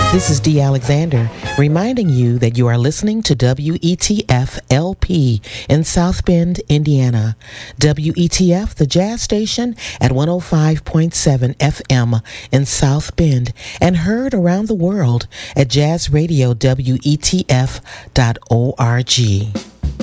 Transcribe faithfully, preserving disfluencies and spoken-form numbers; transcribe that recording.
This is Dee Alexander reminding you that you are listening to W E T F L P in South Bend, Indiana. W E T F, the jazz station at one oh five point seven F M in South Bend and heard around the world at jazz radio W E T F dot org.